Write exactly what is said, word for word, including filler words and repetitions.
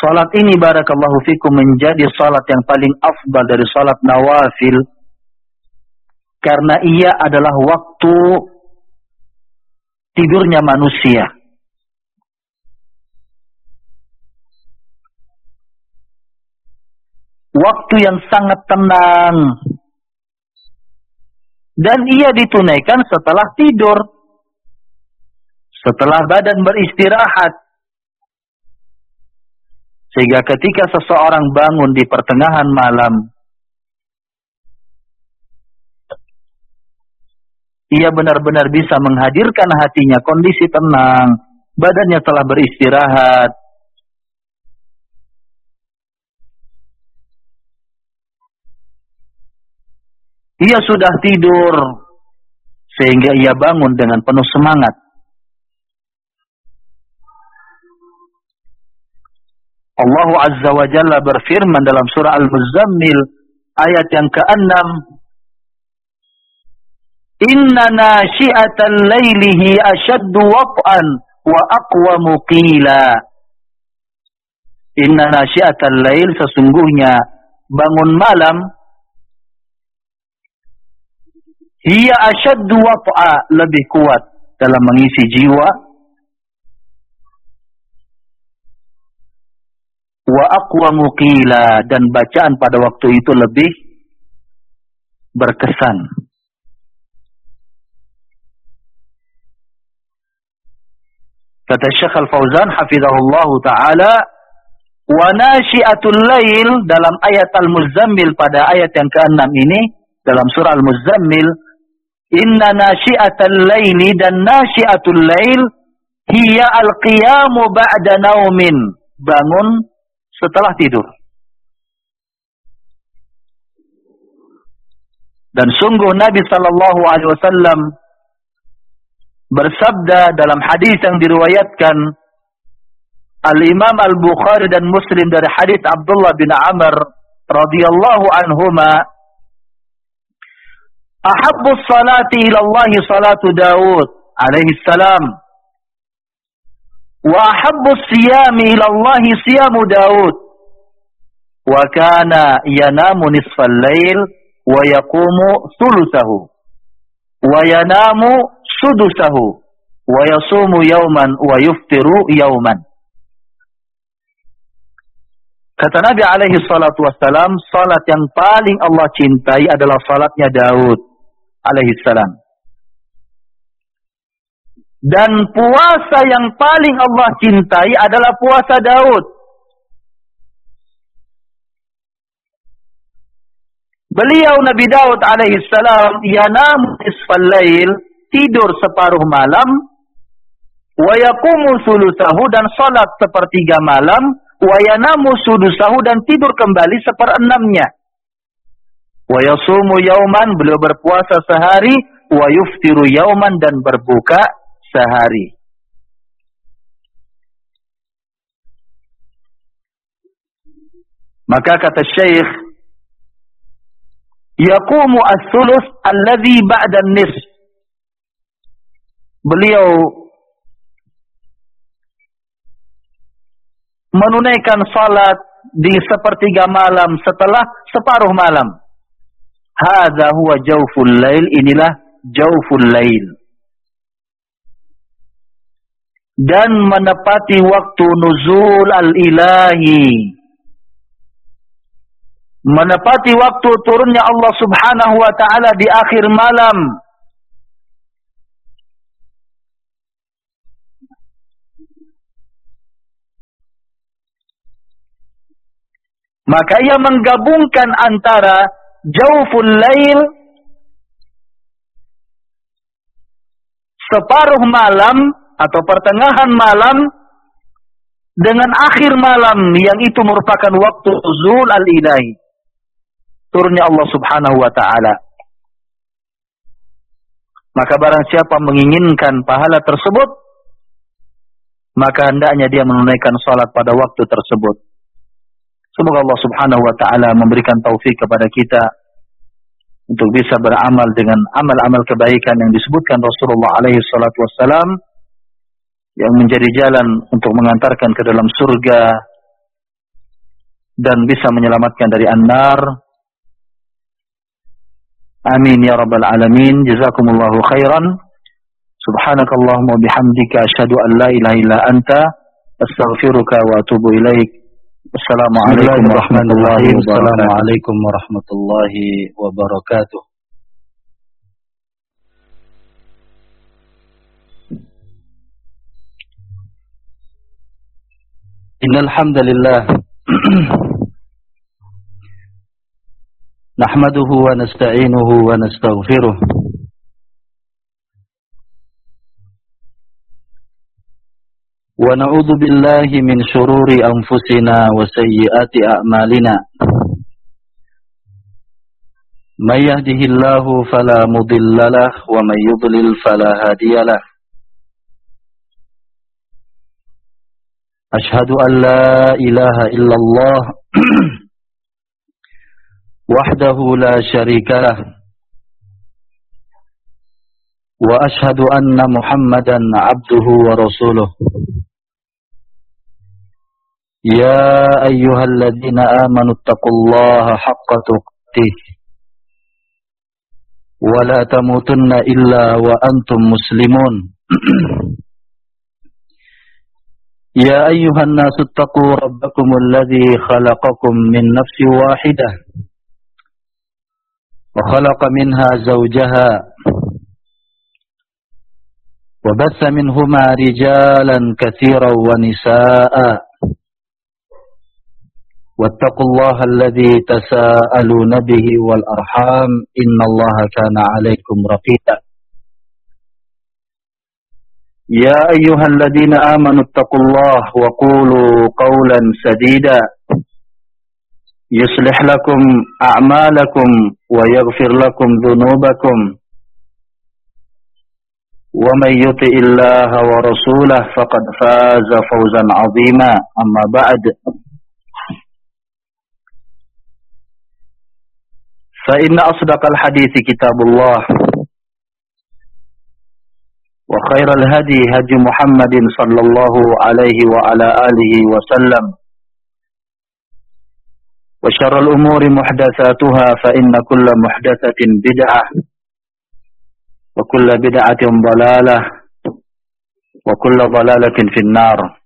salat ini barakallahu fikum menjadi salat yang paling afdal dari salat nawafil karena ia adalah waktu tidurnya manusia. Waktu yang sangat tenang. Dan ia ditunaikan setelah tidur. Setelah badan beristirahat. Sehingga ketika seseorang bangun di pertengahan malam, ia benar-benar bisa menghadirkan hatinya kondisi tenang, badannya telah beristirahat. Ia sudah tidur, sehingga ia bangun dengan penuh semangat. Allah Azza wa Jalla berfirman dalam surah Al-Muzammil ayat yang keenam, Inna nashi'atal lailihi ashaddu wat'an wa aqwamu qila. Inna nashi'atal lail, sesungguhnya bangun malam, hiya ashaddu wat'a, lebih kuat dalam mengisi jiwa, wa aqwamu qila, dan bacaan pada waktu itu lebih berkesan. Kata Syekh Al-Fauzan hafizahullahu taala, wa nashi'atul lail, dalam ayat Al-Muzammil pada ayat yang keenam ini dalam surah Al-Muzammil, inna nashi'atal laili, dan nashi'atul lail hiya al-qiyamu ba'da naumin, bangun setelah tidur. Dan sungguh Nabi sallallahu alaihi wasallam bersabda dalam hadis yang diriwayatkan Al-Imam Al-Bukhari dan Muslim dari hadis Abdullah bin Amr radhiyallahu anhuma, ahabbus salati ila Allah salatu Daud alaihi salam, wa ahabbus siyami ila Allah siyamu Daud, wa kana yanamu nisfal lail wa yaqumu thuluthahu wa yanamu sudusahu wa yasumu yawman wa yuftiru yawman. Kata Nabi alaihi salatu wassalam, salat yang paling Allah cintai adalah salatnya Daud alaihi salam. Dan puasa yang paling Allah cintai adalah puasa Daud. Beliau Nabi Daud alaihi salam yanamu nisfal lail, tidur separuh malam, wa yaqumu thulutsahu, dan salat sepertiga malam, wa yanamu sudusahu, dan tidur kembali seperenamnya. Wa yasumu yauman, beliau berpuasa sehari, wa yuftiru yauman, dan berbuka sehari. Maka kata Syekh, yaqumu as-sulus alladhi ba'da an-nisf. Beliau menunaikan salat di sepertiga malam setelah separuh malam. Hadza huwa jawful lail, inilah jawful lail. Dan menepati waktu nuzul al-ilahi, menepati waktu turunnya Allah subhanahu wa ta'ala di akhir malam. Maka ia menggabungkan antara jawful lail, separuh malam atau pertengahan malam, dengan akhir malam, yang itu merupakan waktu nuzul al-ilahi, turunnya Allah subhanahu wa ta'ala. Maka barang siapa menginginkan pahala tersebut, maka hendaknya dia menunaikan salat pada waktu tersebut. Semoga Allah subhanahu wa ta'ala memberikan taufik kepada kita untuk bisa beramal dengan amal-amal kebaikan yang disebutkan Rasulullah alaihi salatu wassalam, yang menjadi jalan untuk mengantarkan ke dalam surga dan bisa menyelamatkan dari an-nar. Amin ya rabbal alamin. Jazakumullahu khairan. Subhanakallahumma bihamdika asyhadu an la ilaha illa anta astaghfiruka wa atubu ilaik. Assalamualaikum warahmatullahi wabarakatuh. Assalamualaikum warahmatullahi wabarakatuh. Innal hamdalillah nahmaduhu wa nasta'inuhu wa nastaghfiruh wa na'udzu billahi min shururi anfusina wa sayyiati a'malina. May yahdihillahu fala mudilla lahu wa may yudlil fala hadiya lahu. Ashhadu an la ilaha illallah wahdahu la syarika lah wa ashhadu anna Muhammadan abduhu wa rasuluh. Ya ayyuhalladzina amanu taqullaha haqqa tuqatih wa la tamutunna illa wa antum muslimun. Ya ayyuhan nasu taqu rabbakumul ladzi khalaqakum min nafsin wahidah wa khalaqa minha zawjaha wa bassa minhuma rijalan katsiran wa nisaa'a wattaqullaha alladzi tasaaluna bihi wal arham innallaha kana 'alaikum raqiba. Ya ayyuhalladzina amanu taqullaha wa qulu qawlan sadida yuslih lakum a'malakum wa yaghfir lakum dhunubakum wa may yuti'illaha wa rasulahu faqad faza fawzan 'azima. Amma ba'd. Fa inna asdaqal hadithi kitabullah wa khairal hadi hadi Muhammadin sallallahu alaihi wa ala alihi wa sallam wa syarrul umuri muhdatsatuha fa inna kulla muhdatsatin bid'ah wa kulla bid'atin dhalalah wa kulla dhalalatin fin nar.